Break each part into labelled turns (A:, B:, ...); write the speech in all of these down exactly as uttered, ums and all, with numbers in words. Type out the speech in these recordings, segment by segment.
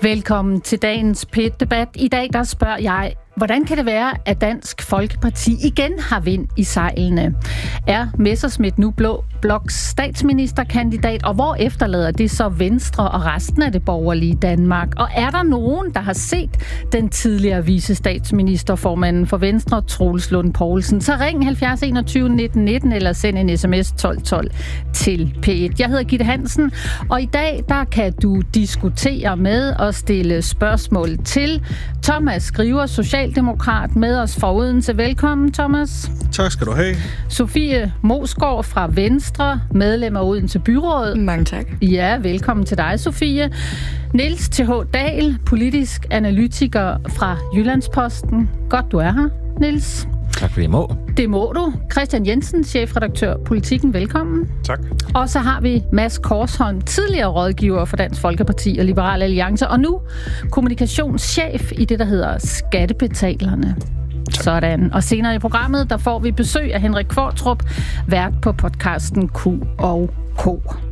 A: Velkommen til dagens P et-debat. I dag der spørger jeg, hvordan kan det være, at Dansk Folkeparti igen har vind i sejlene? Er Messerschmidt nu blå bloks statsministerkandidat, og hvor efterlader det så Venstre og resten af det borgerlige Danmark? Og er der nogen, der har set den tidligere vicestatsministerformanden for Venstre, Troels Lund Poulsen? Så ring halvfjerds enogtyve nitten nitten eller send en sms tolv tolv til P et. Jeg hedder Gitte Hansen, og i dag der kan du diskutere med og stille spørgsmål til. Thomas Skriver, socialdemokrat, med os fra Odense. Velkommen, Thomas.
B: Tak skal du have.
A: Sofie Moesgaard fra Venstre, medlem af Odense Byråd.
C: Mange tak.
A: Ja, velkommen til dig, Sofie. Niels T H Dahl, politisk analytiker fra Jyllandsposten. Godt, du er her, Niels.
D: Tak for det, må.
A: Det må du. Christian Jensen, chefredaktør Politikken. Velkommen.
B: Tak.
A: Og så har vi Mads Korsholm, tidligere rådgiver for Dansk Folkeparti og Liberal Alliance, og nu kommunikationschef i det, der hedder Skattebetalerne. Tak. Sådan. Og senere i programmet, der får vi besøg af Henrik Kvartrup, vært på podcasten Q og K.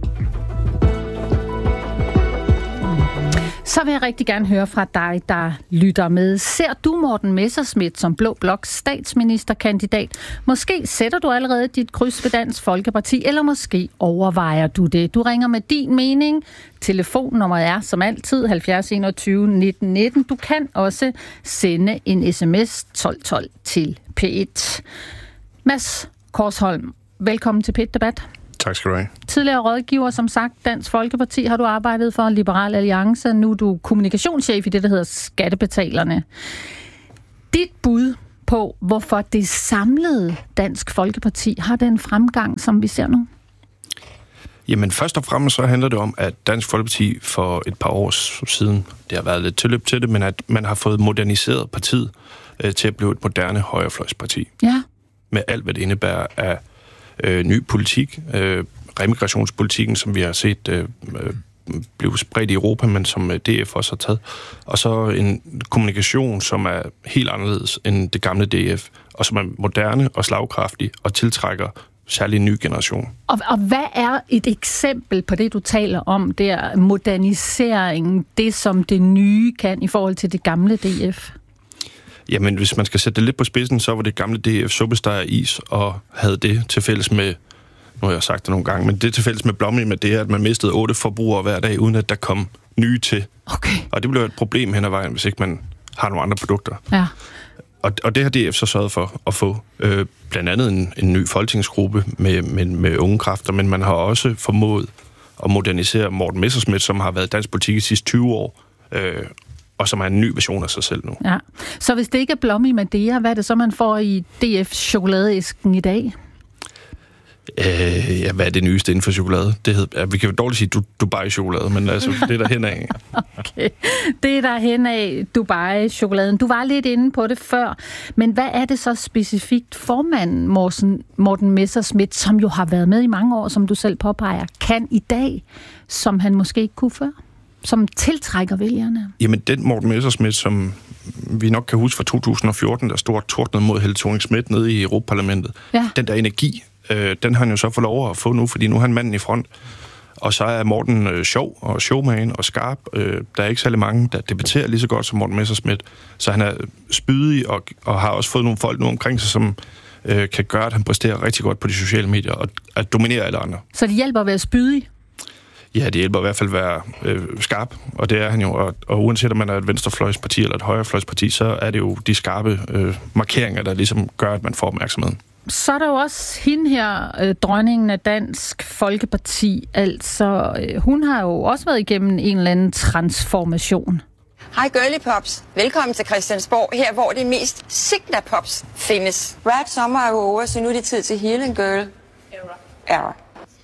A: Så vil jeg rigtig gerne høre fra dig, der lytter med. Ser du Morten Messerschmidt som blå bloks statsministerkandidat? Måske sætter du allerede dit kryds ved Dansk Folkeparti, eller måske overvejer du det. Du ringer med din mening. Telefonnummeret er som altid halvfjerds enogtyve nitten nitten. Du kan også sende en sms tolv tolv til P et. Mads Korsholm, velkommen til P et-debat.
B: Tak skal du have.
A: Tidligere rådgiver, som sagt, Dansk Folkeparti har du arbejdet for, Liberal Alliance. Nu er du kommunikationschef i det, der hedder Skattebetalerne. Dit bud på, hvorfor det samlede Dansk Folkeparti har den fremgang, som vi ser nu?
B: Jamen først og fremmest så handler det om, at Dansk Folkeparti for et par år siden, det har været lidt tilløb til det, men at man har fået moderniseret partiet øh, til at blive et moderne højrefløjsparti.
A: Ja. Med
B: alt, hvad det indebærer af Øh, ny politik, øh, remigrationspolitikken, som vi har set øh, blive spredt i Europa, men som øh, D F også har taget. Og så en kommunikation, som er helt anderledes end det gamle D F, og som er moderne og slagkraftig og tiltrækker særlig en ny generation.
A: Og, og hvad er et eksempel på det, du taler om, der moderniseringen, det som det nye kan i forhold til det gamle D F?
B: Jamen, hvis man skal sætte det lidt på spidsen, så var det gamle D F suppesteg og is, og havde det til fælles med, nu har jeg sagt det nogle gange, men det til fælles med Blommy med det, at man mistede otte forbrugere hver dag, uden at der kom nye til.
A: Okay.
B: Og det blev et problem hen ad vejen, hvis ikke man har nogle andre produkter.
A: Ja.
B: Og, og det har D F så sørget for at få øh, blandt andet en, en ny folketingsgruppe med, med, med unge kræfter, men man har også formået at modernisere Morten Messerschmidt, som har været dansk politik i sidste tyve år, øh, og som er en ny version af sig selv nu.
A: Ja. Så hvis det ikke er Blommy Madeira, hvad er det så, man får i D F-chokoladeæsken i dag?
B: Øh, ja, hvad er det nyeste inden for chokolade? Det hed, ja, vi kan jo dårligt sige du, Dubai-chokolade, men altså, det er der henad.
A: Okay, det er der henad Dubai-chokoladen. Du var lidt inde på det før, men hvad er det så specifikt formanden Morten, Morten Messerschmidt, som jo har været med i mange år, som du selv påpeger, kan i dag, som han måske ikke kunne før? Som tiltrækker vælgerne? Jamen,
B: den Morten Messerschmidt, som vi nok kan huske fra to tusind og fjorten, der stod tordnet mod Helle Thorning-Schmidt nede i Europaparlamentet. Ja. Den der energi, øh, den har han jo så fået lov at få nu, fordi nu er han manden i front. Og så er Morten øh, sjov og showman og skarp. Øh, der er ikke særlig mange, der debatterer lige så godt som Morten Messerschmidt. Så han er spydig og, og har også fået nogle folk nu omkring sig, som øh, kan gøre, at han præsterer rigtig godt på de sociale medier og at dominere alle andre.
A: Så det hjælper at være spydig?
B: Ja, det hjælper i hvert fald at være øh, skarp, og det er han jo. Og, og uanset om man er et venstrefløjsparti eller et højrefløjsparti, så er det jo de skarpe øh, markeringer, der ligesom gør, at man får opmærksomheden.
A: Så er der jo også hende her, øh, dronningen af Dansk Folkeparti. Altså, øh, hun har jo også været igennem en eller anden transformation.
E: Hej girly pops. Velkommen til Christiansborg, her hvor det mest signa pops findes. Rap sommer er jo over, så nu er det tid til healing girl. Era. Era.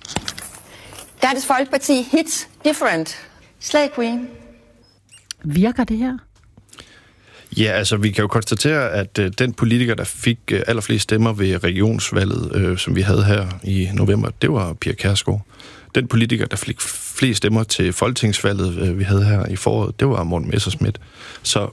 E: Dansk Folkeparti hits different. Slay Queen.
A: Virker det her?
B: Ja, altså vi kan jo konstatere, at øh, den politiker, der fik øh, allerflest stemmer ved regionsvalget, øh, som vi havde her i november, det var Pia Kjærsgaard. Den politiker, der fik flest stemmer til folketingsvalget, øh, vi havde her i foråret, det var Morten Messerschmidt. Så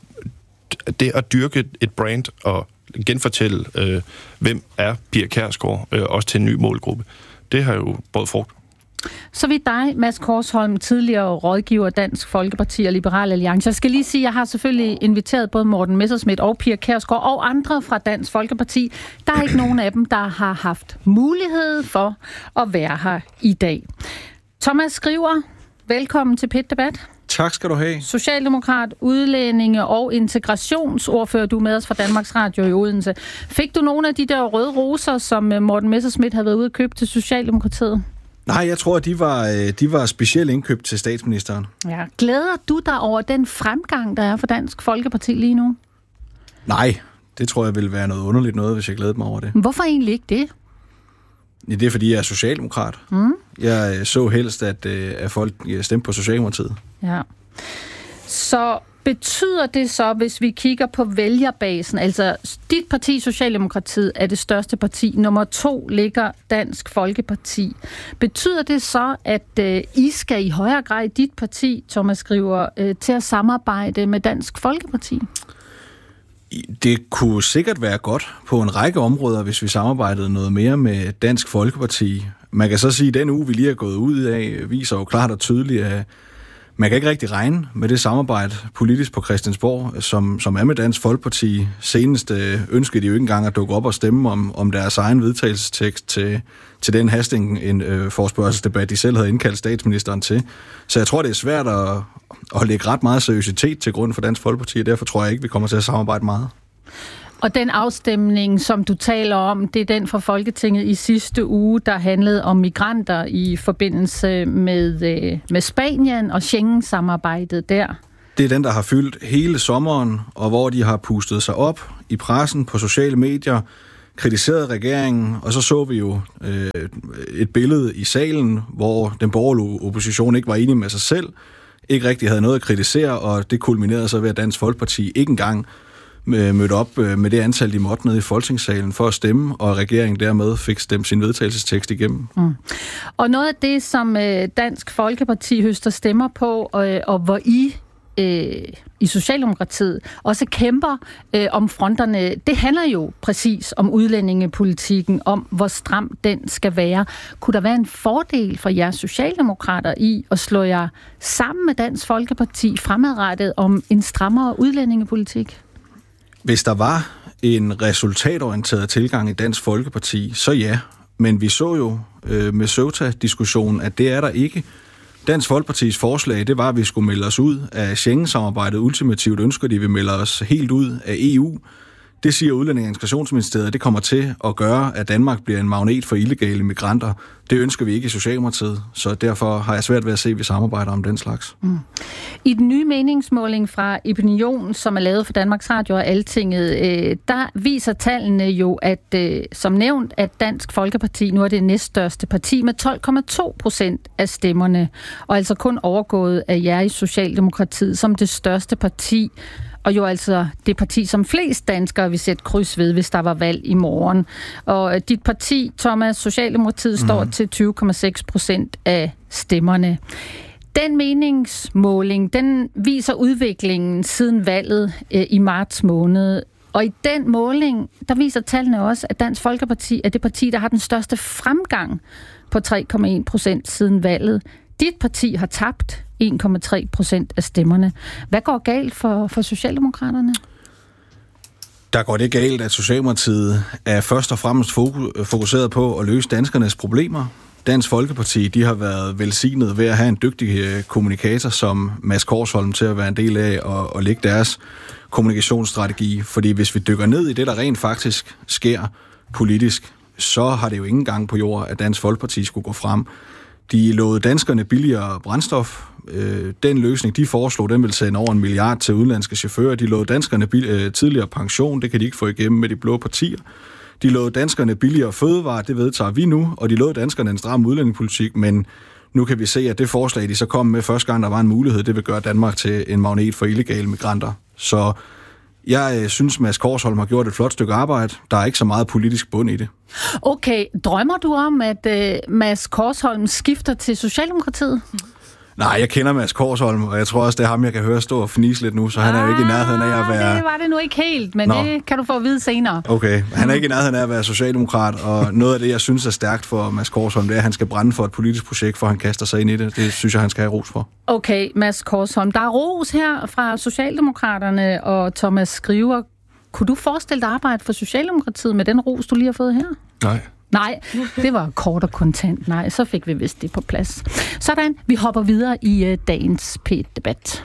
B: det at dyrke et brand og genfortælle, øh, hvem er Pia Kjærsgaard, øh, også til en ny målgruppe, det har jo båret frugt.
A: Så vidt dig, Mads Korsholm, tidligere rådgiver Dansk Folkeparti og Liberal Alliance. Jeg skal lige sige, at jeg har selvfølgelig inviteret både Morten Messerschmidt og Pia Kjærsgaard og andre fra Dansk Folkeparti. Der er ikke nogen af dem, der har haft mulighed for at være her i dag. Thomas Skriver, velkommen til P et Debat.
C: Tak skal du have.
A: Socialdemokrat, udlændinge og integrationsordfører, du er med os fra Danmarks Radio i Odense. Fik du nogle af de der røde roser, som Morten Messerschmidt havde været ude at købe til Socialdemokratiet?
C: Nej, jeg tror, at de var, de var specielt indkøbt til statsministeren.
A: Ja. Glæder du dig over den fremgang, der er for Dansk Folkeparti lige nu?
C: Nej, det tror jeg vil være noget underligt noget, hvis jeg glæder mig over det.
A: Hvorfor egentlig ikke det?
C: Ja, det er, fordi jeg er socialdemokrat. Mm. Jeg så helst, at, at folk stemte på Socialdemokratiet.
A: Ja. Så betyder det så, hvis vi kigger på vælgerbasen, altså dit parti, Socialdemokratiet, er det største parti. Nummer to ligger Dansk Folkeparti. Betyder det så, at øh, I skal i højere grad, dit parti, Thomas Skriver, øh, til at samarbejde med Dansk Folkeparti?
C: Det kunne sikkert være godt på en række områder, hvis vi samarbejdede noget mere med Dansk Folkeparti. Man kan så sige, at den uge, vi lige er gået ud af, viser jo klart og tydeligt, at man kan ikke rigtig regne med det samarbejde politisk på Christiansborg, som, som er med Dansk Folkeparti. Senest øh, ønskede de jo ikke engang at dukke op og stemme om, om deres egen vedtagelsestekst til, til den hasting, en øh, forespørgselsdebat, de selv havde indkaldt statsministeren til. Så jeg tror, det er svært at, at lægge ret meget seriøsitet til grund for Dansk Folkeparti, og derfor tror jeg ikke, vi kommer til at samarbejde meget.
A: Og den afstemning, som du taler om, det er den fra Folketinget i sidste uge, der handlede om migranter i forbindelse med, med Spanien og Schengen-samarbejdet der.
C: Det er den, der har fyldt hele sommeren, og hvor de har pustet sig op i pressen, på sociale medier, kritiseret regeringen, og så så vi jo øh, et billede i salen, hvor den borgerlige opposition ikke var enig med sig selv, ikke rigtig havde noget at kritisere, og det kulminerede så ved, at Dansk Folkeparti ikke engang mødte op med det antal, de måtte ned i Folketingssalen for at stemme, og regeringen dermed fik stemt sin vedtagelsestekst igennem. Mm.
A: Og noget af det, som Dansk Folkeparti høster stemmer på, og, og hvor I øh, i Socialdemokratiet også kæmper øh, om fronterne, det handler jo præcis om udlændingepolitikken, om hvor stram den skal være. Kunne der være en fordel for jer socialdemokrater i at slå jer sammen med Dansk Folkeparti fremadrettet om en strammere udlændingepolitik?
C: Hvis der var en resultatorienteret tilgang i Dansk Folkeparti, så ja. Men vi så jo øh, med Ceuta-diskussionen, at det er der ikke. Dansk Folkepartis forslag, det var, at vi skulle melde os ud af Schengen-samarbejdet. Ultimativt ønsker de, at vi melder os helt ud af E U. Det siger Udlændinge- og Integrationsministeriet, det kommer til at gøre, at Danmark bliver en magnet for illegale migranter. Det ønsker vi ikke i Socialdemokratiet, så derfor har jeg svært ved at se, at vi samarbejder om den slags. Mm.
A: I den nye meningsmåling fra Opinion, som er lavet for Danmarks Radio og Altinget, øh, der viser tallene jo, at øh, som nævnt, at Dansk Folkeparti nu er det næststørste parti med tolv komma to procent af stemmerne, og altså kun overgået af jer i Socialdemokratiet som det største parti. Og jo altså det parti, som flest danskere vil sætte kryds ved, hvis der var valg i morgen. Og dit parti, Thomas, Socialdemokratiet, mm. står til tyve komma seks procent af stemmerne. Den meningsmåling, den viser udviklingen siden valget øh, i marts måned. Og i den måling, der viser tallene også, at Dansk Folkeparti er det parti, der har den største fremgang på tre komma en procent siden valget. Dit parti har tabt en komma tre procent af stemmerne. Hvad går galt for, for Socialdemokraterne?
C: Der går det galt, at Socialdemokratiet er først og fremmest fokuseret på at løse danskernes problemer. Dansk Folkeparti, de har været velsignet ved at have en dygtig kommunikator som Mads Korsholm til at være en del af og, og lægge deres kommunikationsstrategi. Fordi hvis vi dykker ned i det, der rent faktisk sker politisk, så har det jo ingen gang på jord, at Dansk Folkeparti skulle gå frem. De lovede danskerne billigere brændstof. Den løsning, de foreslog, den vil sende over en milliard til udenlandske chauffører. De lovede danskerne bil- tidligere pension, det kan de ikke få igennem med de blå partier. De lovede danskerne billigere fødevarer, det vedtager vi nu, og de lovede danskerne en stram udlændingepolitik, men nu kan vi se, at det forslag, de så kom med første gang, der var en mulighed, det vil gøre Danmark til en magnet for illegale migranter. Så jeg synes, Mads Korsholm har gjort et flot stykke arbejde. Der er ikke så meget politisk bund i det.
A: Okay, drømmer du om, at uh, Mads Korsholm skifter til Socialdemokratiet?
C: Nej, jeg kender Mads Korsholm, og jeg tror også, det er ham, jeg kan høre stå og fnise lidt nu, så han er jo ikke i nærheden af at være...
A: Det var det nu ikke helt, men Nå. Det kan du få at vide senere.
C: Okay, han er ikke i nærheden af at være socialdemokrat, og noget af det, jeg synes er stærkt for Mads Korsholm, det er, at han skal brænde for et politisk projekt, for han kaster sig ind i det. Det synes jeg, han skal have ros for.
A: Okay, Mads Korsholm. Der er ros her fra Socialdemokraterne, og Thomas skriver, kunne du forestille dig arbejde for Socialdemokratiet med den ros, du lige har fået her?
B: Nej.
A: Nej, det var kort og kontant. Nej, så fik vi vist det på plads. Sådan, vi hopper videre i uh, dagens P et-debat.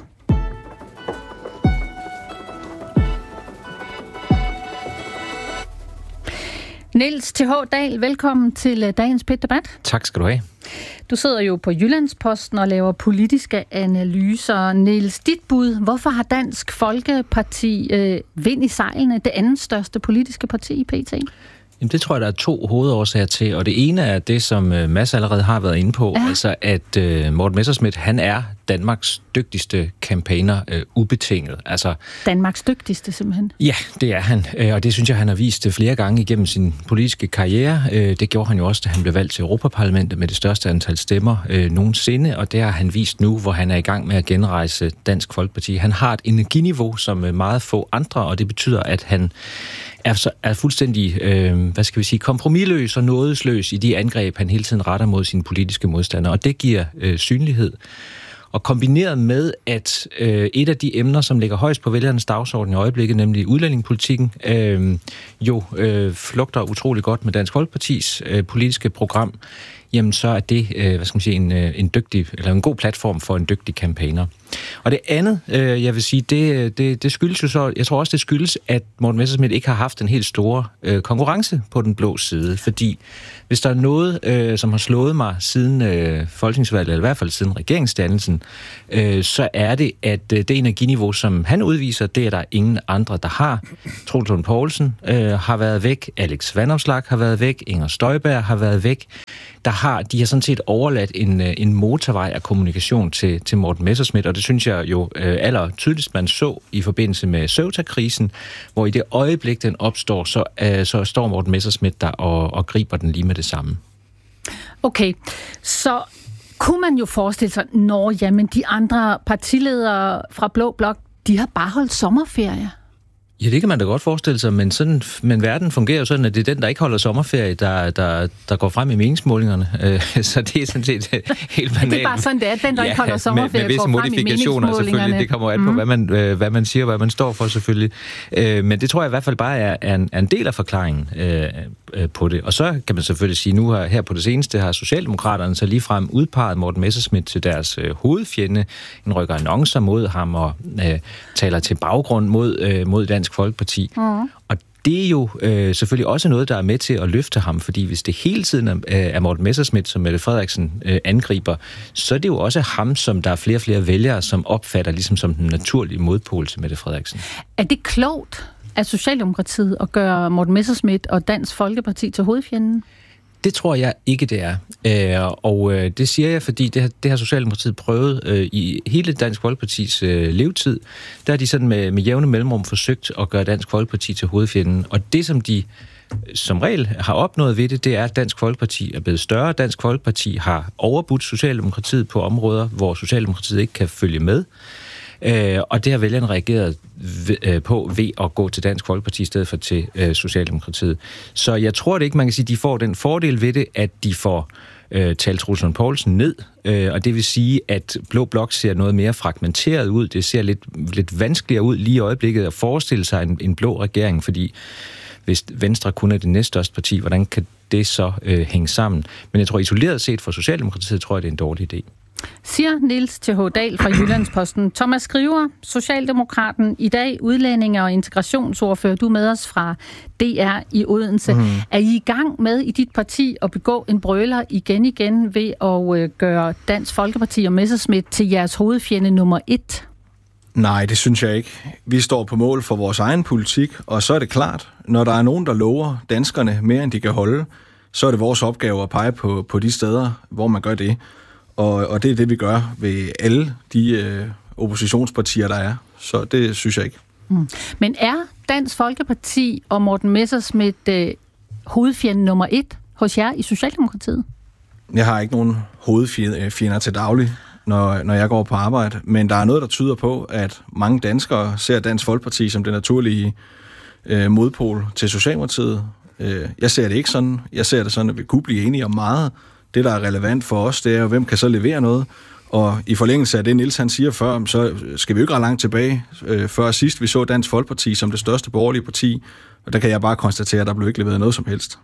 A: Niels T H. Dahl, velkommen til uh, dagens P et-debat.
D: Tak skal du have.
A: Du sidder jo på Jyllandsposten og laver politiske analyser. Niels, dit bud, hvorfor har Dansk Folkeparti øh, vind i sejlene, det andet største politiske parti i P T?
D: Jamen, det tror jeg, der er to hovedårsager til, og det ene er det, som Mads allerede har været inde på, ja. altså at uh, Morten Messerschmidt, han er Danmarks dygtigste campaigner, uh, ubetinget. Altså,
A: Danmarks dygtigste, simpelthen?
D: Ja, det er han, uh, og det synes jeg, han har vist flere gange igennem sin politiske karriere. Uh, det gjorde han jo også, da han blev valgt til Europaparlamentet med det største antal stemmer uh, nogensinde, og det har han vist nu, hvor han er i gang med at genrejse Dansk Folkeparti. Han har et energiniveau, som uh, meget få andre, og det betyder, at han er, så, er fuldstændig, øh, hvad skal vi sige, kompromisløs og nådesløs i de angreb, han hele tiden retter mod sine politiske modstandere, og det giver øh, synlighed. Og kombineret med, at øh, et af de emner, som ligger højst på vælgernes dagsorden i øjeblikket, nemlig udlændingepolitikken, øh, jo øh, flugter utrolig godt med Dansk Folkepartis øh, politiske program, jamen så er det, øh, hvad skal man sige, en, en dygtig, eller en god platform for en dygtig campaigner. Og det andet, øh, jeg vil sige, det, det, det skyldes jo så, jeg tror også, det skyldes, at Morten Messerschmidt ikke har haft en helt store øh, konkurrence på den blå side, fordi hvis der er noget, øh, som har slået mig siden øh, folketingsvalget, eller i hvert fald siden regeringsdannelsen, øh, så er det, at øh, det energiniveau, som han udviser, det er der ingen andre, der har. Troels Lund Poulsen øh, har været væk, Alex Vanopslagh har været væk, Inger Støjberg har været væk. Der har, de har sådan set overladt en, en motorvej af kommunikation til, til Morten Messerschmidt, og det synes jeg jo øh, aller tydeligst, man så i forbindelse med Ceuta-krisen, hvor i det øjeblik, den opstår, så, øh, så står Morten Messerschmidt der og, og griber den lige med det samme. Okay, så kunne man jo forestille sig, når jamen, de andre partiledere fra Blå Blok, de har bare holdt sommerferie. Ja, det kan man da godt forestille sig, men, sådan, men verden fungerer jo sådan, at det er den, der ikke holder sommerferie, der, der, der går frem i meningsmålingerne. Øh, så det er sådan set helt banalt.
A: Det er bare sådan, det er, den, der ja, ikke holder sommerferie,
D: med, med går frem i meningsmålingerne. Det kommer an på, mm. hvad, man, øh, hvad man siger, hvad man står for selvfølgelig. Øh, men det tror jeg i hvert fald bare er, er, en, er en del af forklaringen øh, øh, på det. Og så kan man selvfølgelig sige, nu her, her på det seneste har Socialdemokraterne så ligefrem udpeget Morten Messerschmidt til deres øh, hovedfjende. En rykker annoncer mod ham og øh, taler til baggrund mod, øh, mod Dansk Folkeparti. Mm. Og det er jo øh, selvfølgelig også noget, der er med til at løfte ham, fordi hvis det hele tiden er, er Morten Messerschmidt, som Mette Frederiksen øh, angriber, så er det jo også ham, som der er flere og flere vælgere, som opfatter ligesom som den naturlige modpol til Mette Frederiksen.
A: Er det klogt af Socialdemokratiet at gøre Morten Messerschmidt og Dansk Folkeparti til hovedfjenden?
D: Det tror jeg ikke, det er. Øh, og øh, det siger jeg, fordi det har, det har Socialdemokratiet prøvet øh, i hele Dansk Folkepartis øh, levetid. Der har de sådan med, med jævne mellemrum forsøgt at gøre Dansk Folkeparti til hovedfjenden. Og det, som de som regel har opnået ved det, det er, at Dansk Folkeparti er blevet større. Dansk Folkeparti har overbudt Socialdemokratiet på områder, hvor Socialdemokratiet ikke kan følge med. Øh, og det har vælgerne reageret ved, øh, på ved at gå til Dansk Folkeparti i stedet for til øh, Socialdemokratiet. Så jeg tror det ikke, man kan sige, at de får den fordel ved det, at de får øh, talt Troels Lund Poulsen ned, øh, og det vil sige, at Blå Blok ser noget mere fragmenteret ud. Det ser lidt, lidt vanskeligere ud lige i øjeblikket at forestille sig en, en blå regering, fordi hvis Venstre kun er det næststørste parti, hvordan kan det så øh, hænge sammen? Men jeg tror isoleret set for Socialdemokratiet, tror jeg, det er en dårlig idé.
A: Siger Niels T H. Dahl fra Jyllandsposten. Thomas Skriver, Socialdemokraten, i dag udlændinge- og integrationsordfører, du er med os fra D R i Odense. Mm. Er I i gang med i dit parti at begå en brøler igen igen ved at øh, gøre Dansk Folkeparti og Messerschmidt til jeres hovedfjende nummer et?
C: Nej, det synes jeg ikke. Vi står på mål for vores egen politik, og så er det klart, når der er nogen, der lover danskerne mere, end de kan holde, så er det vores opgave at pege på, på de steder, hvor man gør det. Og, og det er det, vi gør ved alle de øh, oppositionspartier, der er. Så det synes jeg ikke.
A: Mm. Men er Dansk Folkeparti og Morten Messerschmidt øh, hovedfjende nummer et hos jer i Socialdemokratiet?
C: Jeg har ikke nogen hovedfjender til daglig. når, når jeg går på arbejde. Men der er noget, der tyder på, at mange danskere ser Dansk Folkeparti som det naturlige øh, modpol til Socialdemokratiet. Øh, jeg ser det ikke sådan. Jeg ser det sådan, at vi kunne blive enige om meget. Det, der er relevant for os, det er, hvem kan så levere noget. Og i forlængelse af det, Niels han siger før, så skal vi jo ikke ret langt tilbage. Øh, før sidst vi så Dansk Folkeparti som det største borgerlige parti, og der kan jeg bare konstatere, at der blev ikke leveret noget som helst.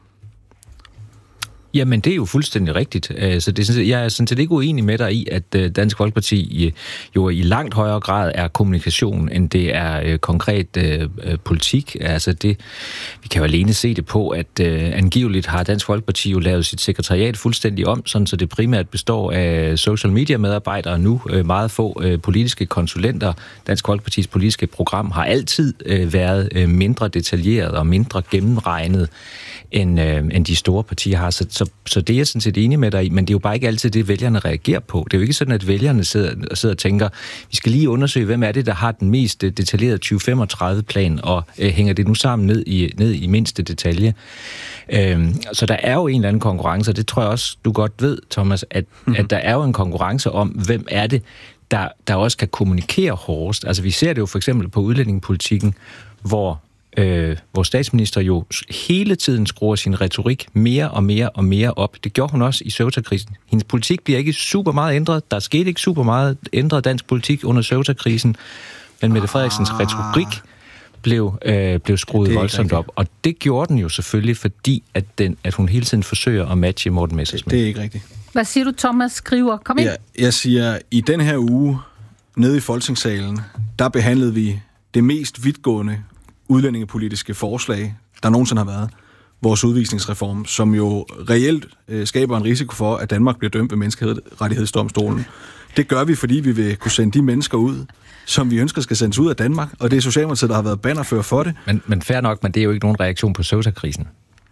D: Jamen, det er jo fuldstændig rigtigt. Så det, jeg er sådan set ikke uenig med dig i, at Dansk Folkeparti jo i langt højere grad er kommunikation, end det er konkret uh, politik. Altså det, vi kan jo alene se det på, at uh, angiveligt har Dansk Folkeparti jo lavet sit sekretariat fuldstændig om, sådan så det primært består af social media medarbejdere nu, uh, meget få uh, politiske konsulenter. Dansk Folkepartis politiske program har altid uh, været uh, mindre detaljeret og mindre gennemregnet, end, uh, end de store partier har. Så Så, så det er jeg sådan set enig med dig i, men det er jo bare ikke altid det, vælgerne reagerer på. Det er jo ikke sådan, at vælgerne sidder, sidder og tænker, vi skal lige undersøge, hvem er det, der har den mest detaljerede tyve femogtredive-plan, og øh, hænger det nu sammen ned i, ned i mindste detalje. Øhm, så der er jo en eller anden konkurrence, og det tror jeg også, du godt ved, Thomas, at, mm-hmm. at der er jo en konkurrence om, hvem er det, der, der også kan kommunikere hårdest. Altså vi ser det jo for eksempel på udlændingepolitikken, hvor Øh, hvor statsminister jo hele tiden skruer sin retorik mere og mere og mere op. Det gjorde hun også i Ceuta-krisen. Hendes politik bliver ikke super meget ændret. Der skete ikke super meget ændret dansk politik under Ceuta-krisen, men Mette Frederiksens ah. retorik blev, øh, blev skruet voldsomt op. Og det gjorde den jo selvfølgelig, fordi at, den, at hun hele tiden forsøger at matche Morten Messerschmidt.
C: Det, det er ikke rigtigt.
A: Hvad siger du, Thomas Skriver? Kom ind.
C: Ja, jeg siger, i den her uge nede i Folketingssalen, der behandlede vi det mest vidtgående udlændingepolitiske forslag, der nogensinde har været, vores udvisningsreform, som jo reelt øh, skaber en risiko for, at Danmark bliver dømt ved menneskerettighedsdomstolen. Det gør vi, fordi vi vil kunne sende de mennesker ud, som vi ønsker skal sendes ud af Danmark, og det er Socialdemokratiet, der har været bannerfører for det.
D: Men, men fair nok, men det er jo ikke nogen reaktion på Ceuta-krisen.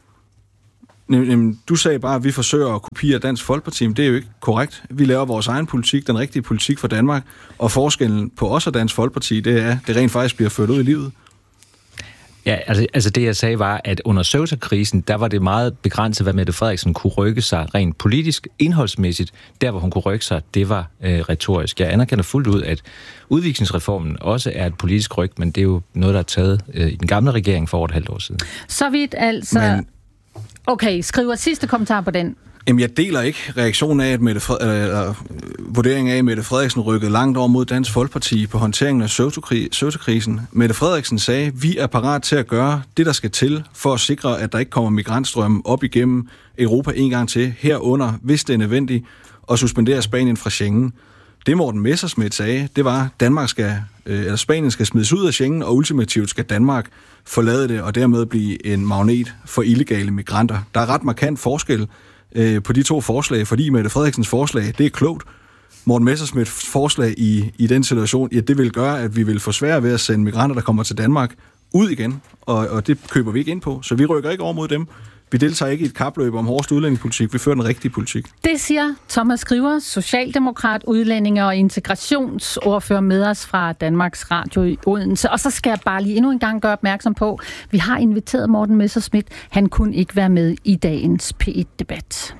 C: Du sagde bare, at vi forsøger at kopiere Dansk Folkeparti, men det er jo ikke korrekt. Vi laver vores egen politik, den rigtige politik for Danmark, og forskellen på os og Dansk Folkeparti, det er, at det rent faktisk bliver ført ud i livet.
D: Ja, altså, altså det jeg sagde var, at under Ceuta-krisen, der var det meget begrænset, hvad Mette Frederiksen kunne rykke sig rent politisk, indholdsmæssigt. Der, hvor hun kunne rykke sig, det var øh, retorisk. Jeg anerkender fuldt ud, at udviklingsreformen også er et politisk ryk, men det er jo noget, der er taget øh, i den gamle regering for over et halvt år siden.
A: Så vidt altså... Men... Okay, skriver sidste kommentar på den.
C: Jamen, jeg deler ikke reaktionen af, at Mette Fred- eller, vurderingen af, at Mette Frederiksen rykkede langt over mod Dansk Folkeparti på håndteringen af Ceuta-krisen. Mette Frederiksen sagde, at vi er parat til at gøre det, der skal til, for at sikre, at der ikke kommer migrantstrømme op igennem Europa en gang til, herunder, hvis det er nødvendigt, at suspendere Spanien fra Schengen. Det Morten Messerschmidt sagde, det var, at Danmark skal, eller Spanien skal smides ud af Schengen, og ultimativt skal Danmark forlade det, og dermed blive en magnet for illegale migranter. Der er ret markant forskel på de to forslag, fordi Mette Frederiksens forslag, det er klogt. Morten Messerschmidts forslag i, i den situation, ja, det vil gøre, at vi vil få svært ved at sende migranter, der kommer til Danmark, ud igen, og, og det køber vi ikke ind på, så vi rykker ikke over mod dem. Vi deltager ikke i et kapløb om hårdest udlændingepolitik, vi fører den rigtige politik.
A: Det siger Thomas Skriver, socialdemokrat, udlændinge- og integrationsordfører med os fra Danmarks Radio i Odense. Og så skal jeg bare lige endnu en gang gøre opmærksom på, vi har inviteret Morten Messerschmidt. Han kunne ikke være med i dagens P et-debat.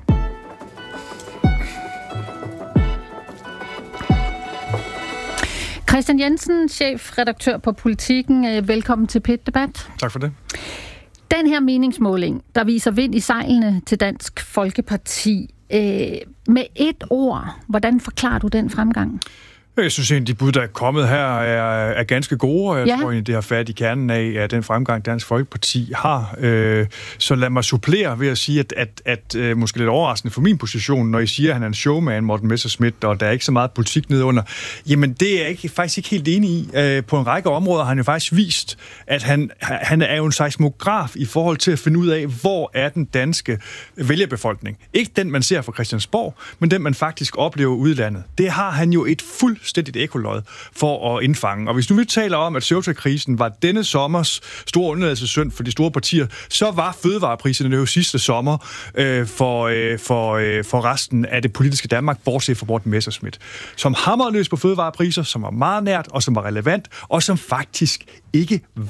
A: Christian Jensen, chefredaktør på Politiken. Velkommen til P et-debat.
B: Tak for det.
A: Den her meningsmåling, der viser vind i sejlene til Dansk Folkeparti. Øh, med et ord, hvordan forklarer du den fremgang?
F: Jeg synes egentlig, de bud, der er kommet her, er, er ganske gode, og jeg ja. tror egentlig, det har fat i kernen af, at den fremgang, Dansk Folkeparti har. Øh, så lad mig supplere ved at sige, at, at, at øh, måske lidt overraskende for min position, når I siger, at han er en showman, Morten Messerschmidt, og der er ikke så meget politik nedunder. Jamen, det er jeg ikke, faktisk ikke helt enig i. Øh, på en række områder har han jo faktisk vist, at han, han er jo en seismograf i forhold til at finde ud af, hvor er den danske vælgerbefolkning. Ikke den, man ser fra Christiansborg, men den, man faktisk oplever ude i landet. Det har han jo et fuld fuldstændigt ekolod for at indfange. Og hvis nu vi taler om, at Ceuta-krisen var denne sommers store undladelsessynd for de store partier, så var fødevarepriserne jo sidste sommer øh, for, øh, for, øh, for resten af det politiske Danmark, bortset fra Morten Messerschmidt, som hamrede løs på fødevarepriser, som var meget nært og som var relevant, og som faktisk ikke var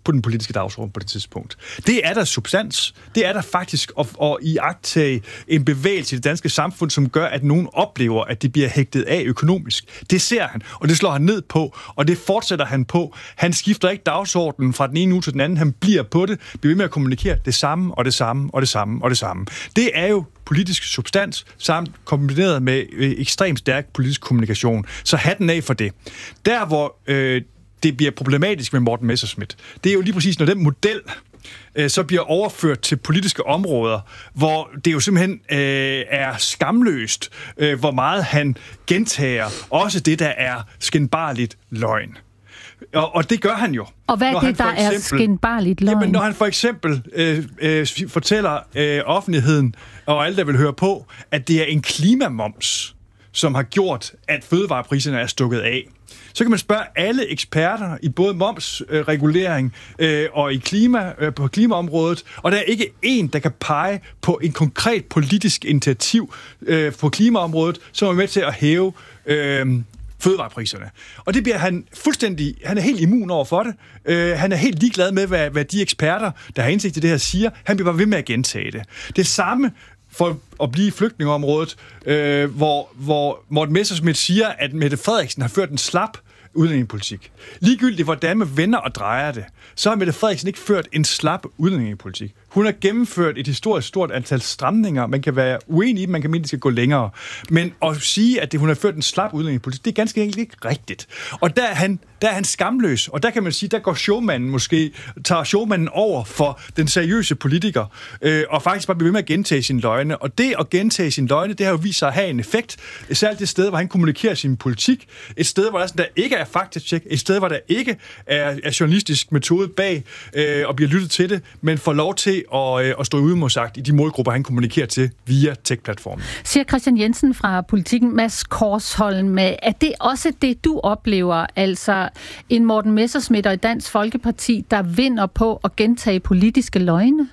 F: på den politiske dagsorden på det tidspunkt. Det er der substans. Det er der faktisk at, at iagttage en bevægelse i det danske samfund, som gør, at nogen oplever, at det bliver hægtet af økonomisk. Det ser han, og det slår han ned på, og det fortsætter han på. Han skifter ikke dagsordenen fra den ene uge til den anden. Han bliver på det, bliver ved med at kommunikere det samme, og det samme, og det samme, og det samme. Det er jo politisk substans, samt kombineret med øh, ekstremt stærk politisk kommunikation. Så hatten af for det. Der, hvor øh, det bliver problematisk med Morten Messerschmidt, det er jo lige præcis, når den model øh, så bliver overført til politiske områder, hvor det jo simpelthen øh, er skamløst, øh, hvor meget han gentager også det, der er skinbarligt løgn. Og, og det gør han jo.
A: Og hvad er det, der eksempel, er skinbarligt løgn?
F: Jamen, når han for eksempel øh, øh, fortæller øh, offentligheden, og alle, der vil høre på, at det er en klimamoms, som har gjort, at fødevarepriserne er stukket af. Så kan man spørge alle eksperter i både momsregulering øh, og i klima, øh, på klimaområdet, og der er ikke én, der kan pege på en konkret politisk initiativ øh, på klimaområdet, som er med til at hæve øh, fødevarepriserne. Og det bliver han fuldstændig, han er helt immun over for det. Øh, han er helt ligeglad med, hvad, hvad de eksperter, der har indsigt i det her, siger. Han bliver bare ved med at gentage det. Det samme for at blive i flygtningeområdet, øh, hvor, hvor Morten Messerschmidt siger, at Mette Frederiksen har ført en slap udlændingepolitik. Ligegyldigt, hvordan man vender og drejer det, så har Mette Frederiksen ikke ført en slap udlændingepolitik. Hun har gennemført et historisk stort antal stramninger. Man kan være uenig i dem, man kan mene, at de skal gå længere. Men at sige, at det, hun har ført en slap udlændingepolitik, det er ganske enkelt ikke rigtigt. Og der er han, der er han skamløs, og der kan man sige, der går showmanden måske, tager showmanden over for den seriøse politiker, øh, og faktisk bare bliver ved med at gentage sine løgne. Og det at gentage sine løgne, det har jo vist sig at have en effekt, særligt det sted, hvor han kommunikerer sin politik, et sted, hvor der, sådan, der ikke er faktatjek, et sted, hvor der ikke er, er journalistisk metode bag, øh, og bliver lyttet til det, men får lov til at, øh, at stå uimodsagt i de målgrupper, han kommunikerer til via tech-platformen.
A: Siger Christian Jensen fra Politikken. Mads Korsholm, med, er det også det, du oplever, altså en Morten Messerschmidt og et Dansk Folkeparti, der vinder på at gentage politiske løgne?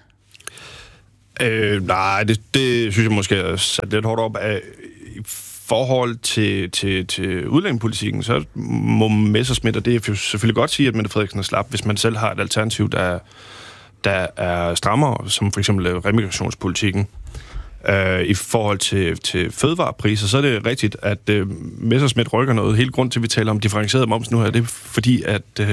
B: Øh, nej, det, det synes jeg måske er sat lidt hårdt op af. I forhold til, til, til udlændingepolitikken, så må Messerschmidt, og det er selvfølgelig godt sige, at Mette Frederiksen er slap, hvis man selv har et alternativ, der, der er strammere, som for eksempel remigrationspolitikken. Uh, I forhold til, til fødevarepriser, så er det rigtigt, at uh, Messerschmidt rykker noget. Hele grund til, at vi taler om differentieret moms nu her, det er fordi, at uh,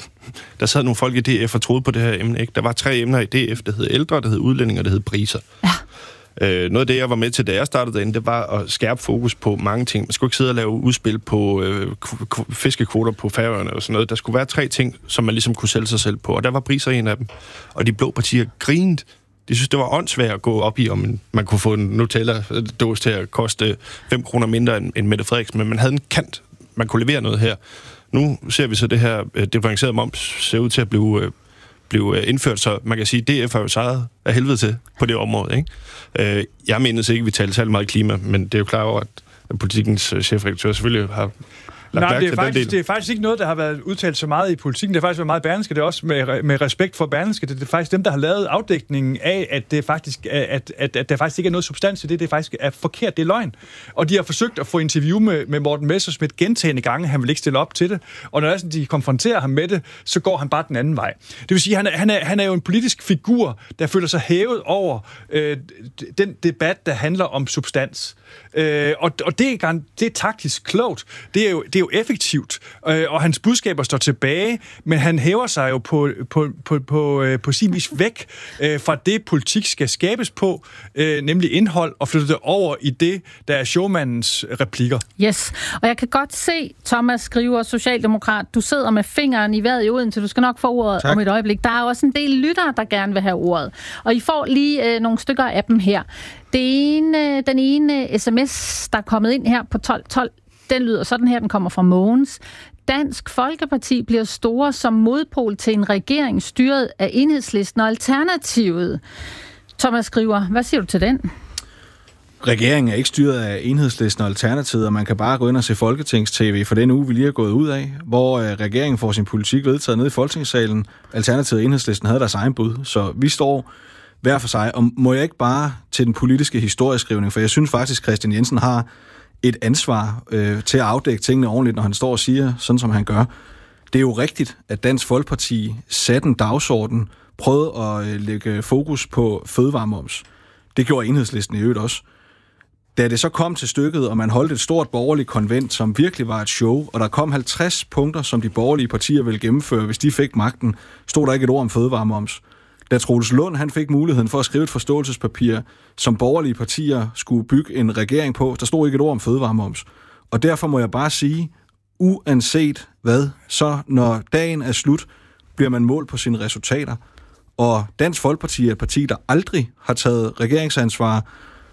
B: der sad nogle folk i D F og troede på det her emne. Ikke? Der var tre emner i D F, der hed ældre, der hed udlænding, og der hed priser. Ja. Uh, noget af det, jeg var med til, da jeg startede derinde, det var at skærpe fokus på mange ting. Man skulle ikke sidde og lave udspil på uh, k- fiskekvoter på Færøerne og sådan noget. Der skulle være tre ting, som man ligesom kunne sælge sig selv på, og der var priser en af dem. Og de blå partier grinede. Jeg synes, det var åndssvagt at gå op i, om man kunne få en Nutella-dåse til at koste fem kroner mindre end Mette Frederiksen, men man havde en kant. Man kunne levere noget her. Nu ser vi så, det her differentierede moms ser ud til at blive, blive indført, så man kan sige, at D F har jo sejret af helvede til på det område. Ikke? Jeg mener ikke, at vi taler særlig meget klima, men det er jo klart over, at politikens chefredaktør selvfølgelig har
F: Nej, det er, faktisk, det er faktisk ikke noget, der har været udtalt så meget i politikken. Det har faktisk været meget Berlingske. Det er også med, med respekt for Berlingske. Det er faktisk dem, der har lavet afdækningen af, at det faktisk, at, at, at der faktisk ikke er noget substans i det. Det er faktisk er forkert. Det er løgn. Og de har forsøgt at få interview med, med Morten Messerschmidt gentagende gange. Han vil ikke stille op til det. Og når de konfronterer ham med det, så går han bare den anden vej. Det vil sige, at han er, han er, han er jo en politisk figur, der føler sig hævet over øh, den debat, der handler om substans. Øh, og og det, er, det er taktisk klogt. Det er jo, det er jo effektivt, øh, og hans budskaber står tilbage, men han hæver sig jo på, på, på, på, øh, på sin vis væk øh, fra det, politik skal skabes på, øh, nemlig indhold, og flytte det over i det, der er showmandens replikker.
A: Yes, og jeg kan godt se, Thomas Skriver, socialdemokrat, du sidder med fingeren i vejret i Odense, du skal nok få ordet tak. Om et øjeblik. Der er også en del lyttere, der gerne vil have ordet, og I får lige øh, nogle stykker af dem her. Det ene, den ene sms, der er kommet ind her på tolv tolv, den lyder sådan her, den kommer fra Mogens. Dansk Folkeparti bliver store som modpol til en regering styret af Enhedslisten og Alternativet. Thomas Skriver, hvad siger du til den?
C: Regeringen er ikke styret af Enhedslisten og Alternativet, og man kan bare gå ind og se Folketings-T V for den uge, vi lige er gået ud af, hvor regeringen får sin politik vedtaget ned i Folketingssalen. Alternativet og Enhedslisten havde deres egen bud, så vi står hver for sig. Og må jeg ikke bare til den politiske historieskrivning, for jeg synes faktisk, Christian Jensen har et ansvar øh, til at afdække tingene ordentligt, når han står og siger, sådan som han gør. Det er jo rigtigt, at Dansk Folkeparti satte en dagsorden, prøvede at lægge fokus på fødevaremoms. Det gjorde Enhedslisten i øvrigt også. Da det så kom til stykket, og man holdt et stort borgerligt konvent, som virkelig var et show, og der kom halvtreds punkter, som de borgerlige partier ville gennemføre, hvis de fik magten, stod der ikke et ord om fødevaremoms. Da Troels Lund han fik muligheden for at skrive et forståelsespapir, som borgerlige partier skulle bygge en regering på, der stod ikke et ord om fødevaremoms. Og derfor må jeg bare sige, uanset hvad, så når dagen er slut, bliver man målt på sine resultater. Og Dansk Folkeparti er et parti, der aldrig har taget regeringsansvar,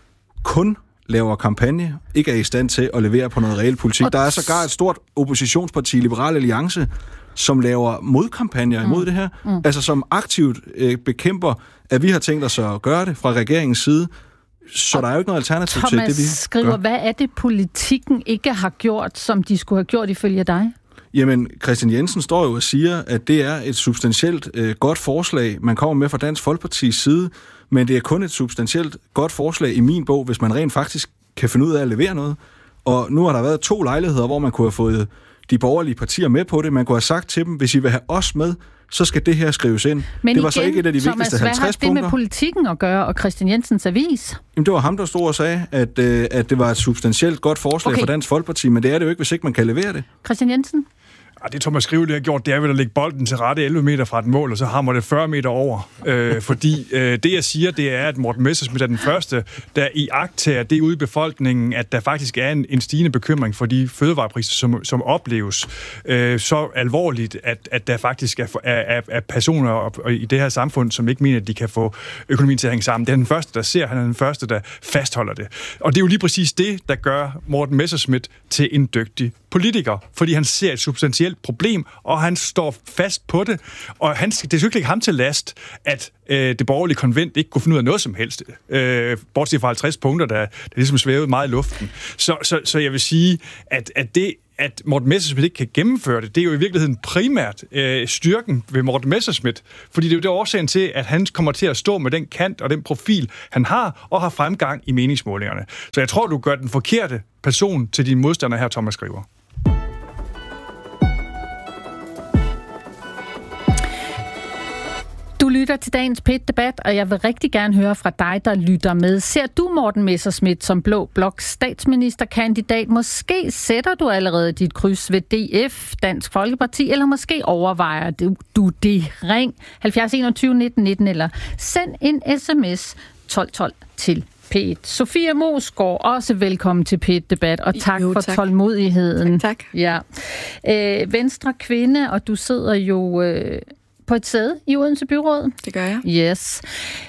C: kun laver kampagne, ikke er i stand til at levere på noget reelt politik. Der er sågar et stort oppositionsparti, Liberal Alliance, som laver modkampagner imod mm. det her. Mm. Altså som aktivt øh, bekæmper, at vi har tænkt os at gøre det fra regeringens side. Så og der er jo ikke noget alternativ
A: Thomas
C: til det, vi
A: skriver,
C: gør.
A: Hvad er det, politikken ikke har gjort, som de skulle have gjort ifølge dig?
C: Jamen, Christian Jensen står jo og siger, at det er et substantielt øh, godt forslag, man kommer med fra Dansk Folkepartis side, men det er kun et substantielt godt forslag i min bog, hvis man rent faktisk kan finde ud af at levere noget. Og nu har der været to lejligheder, hvor man kunne have fået de borgerlige partier med på det. Man kunne have sagt til dem, hvis I vil have os med, så skal det her skrives ind.
A: Men
C: det var
A: igen,
C: så ikke et af de
A: Thomas,
C: vigtigste halvtreds punkter.
A: hvad har det med politikken at gøre, og Christian Jensens avis?
C: Jamen, det var ham, der stod og sagde, at, øh, at det var et substantielt godt forslag okay. for Dansk Folkeparti, men det er det jo ikke, hvis ikke man kan levere det.
A: Christian Jensen?
F: Ja, det Thomas Skrive har gjort, det er vel at lægge bolden til rette elleve meter fra et mål, og så hammer det fyrre meter over. Øh, fordi øh, det, jeg siger, det er, at Morten Messerschmidt er den første, der iagttager det ude i befolkningen, at der faktisk er en, en stigende bekymring for de fødevarepriser, som, som opleves øh, så alvorligt, at, at der faktisk er, er, er personer op, i det her samfund, som ikke mener, at de kan få økonomien til at hænge sammen. Det er den første, der ser, han er den første, der fastholder det. Og det er jo lige præcis det, der gør Morten Messerschmidt til en dygtig politiker, fordi han ser et substantielt problem, og han står fast på det, og han, det er jo ikke ham til last, at øh, det borgerlige konvent ikke kunne finde ud af noget som helst, øh, bortset fra halvtreds punkter, der, der ligesom svævede meget i luften. Så, så, så jeg vil sige, at, at det at Morten Messerschmidt ikke kan gennemføre det, det er jo i virkeligheden primært øh, styrken ved Morten Messerschmidt, fordi det er jo det årsagen til, at han kommer til at stå med den kant og den profil, han har, og har fremgang i meningsmålingerne. Så jeg tror, du gør den forkerte person til din modstander her, Thomas Skriver.
A: Du lytter til dagens P et-debat, og jeg vil rigtig gerne høre fra dig, der lytter med. Ser du Morten Messerschmidt som Blå Bloks statsministerkandidat? Måske sætter du allerede dit kryds ved D F, Dansk Folkeparti, eller måske overvejer du, du det. Ring halvfjerds enogtyve nitten nitten, eller send en sms tolv tolv til P et. Sofie Moesgaard, også velkommen til P et-debat, og tak jo, for tak. tålmodigheden.
G: Tak, tak.
A: Ja. Øh, Venstre kvinde, og du sidder jo Øh, på et sæde i Odense Byråd.
G: Det gør jeg.
A: Yes.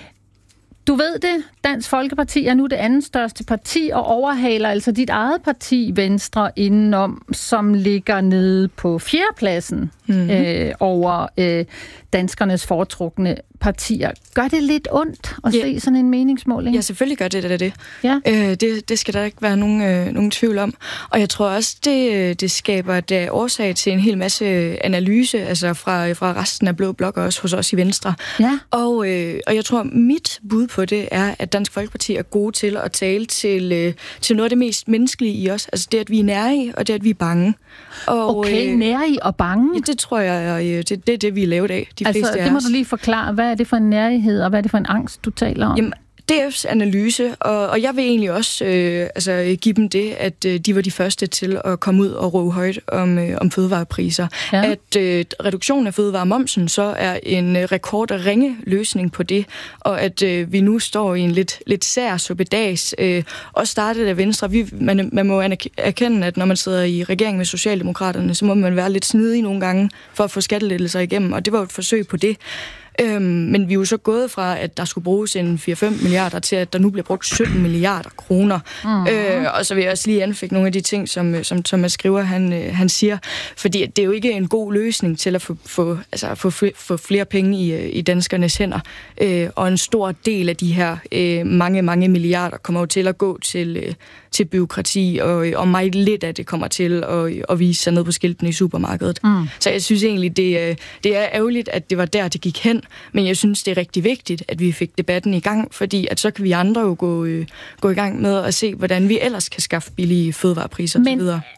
A: Du ved det, Dansk Folkeparti er nu det andet største parti, og overhaler altså dit eget parti, Venstre, indenom, som ligger nede på fjerdepladsen mm-hmm. øh, over øh, danskernes foretrukne partier. Gør det lidt ondt at ja. se sådan en meningsmåling?
G: Ja, selvfølgelig gør det det. det.
A: Ja.
G: Øh, det, det skal der ikke være nogen, øh, nogen tvivl om. Og jeg tror også, det, det skaber det årsag til en hel masse analyse, altså fra, fra resten af Blå Blok, og også hos os i Venstre.
A: Ja.
G: Og, øh, og jeg tror, mit bud på det er, at Dansk Folkeparti er gode til at tale til, øh, til noget af det mest menneskelige i os. Altså det, at vi er nærige, og det, at vi er bange. Og,
A: okay, øh, nærige og bange?
G: Ja, det tror jeg, det, det er det, vi er lavet af. De
A: altså,
G: fleste
A: det må du lige forklare. Hvad er det for en nærighed, og hvad er det for en angst, du taler om?
G: Jamen, D F's analyse, og, og jeg vil egentlig også øh, altså, give dem det, at øh, de var de første til at komme ud og råbe højt om, øh, om fødevarepriser. Ja. At øh, reduktionen af fødevaremomsen så er en øh, rekord og ringe løsning på det, og at øh, vi nu står i en lidt, lidt sær suppedags. Øh, også startet af Venstre. Vi, man, man må erkende, at når man sidder i regering med Socialdemokraterne, så må man være lidt snidig nogle gange for at få skattelettelser igennem, og det var jo et forsøg på det. Øhm, men vi er jo så gået fra, at der skulle bruges en fire til fem milliarder, til at der nu bliver brugt sytten milliarder kroner. Mm-hmm. Øh, og så vil jeg også lige anfægte nogle af de ting, som, som Thomas Skriver, han, han siger. Fordi det er jo ikke en god løsning til at få, få, altså få, få flere penge i, i danskernes hænder. Øh, og en stor del af de her øh, mange, mange milliarder kommer jo til at gå til, øh, til byråkrati, og, og meget lidt af det kommer til at, at vise sig ned på skiltene i supermarkedet. Mm. Så jeg synes egentlig, det, det er ærgerligt, at det var der, det gik hen. Men jeg synes, det er rigtig vigtigt, at vi fik debatten i gang, fordi at så kan vi andre jo gå, øh, gå i gang med at se, hvordan vi ellers kan skaffe billige fødevarepriser
A: Men
G: og så videre.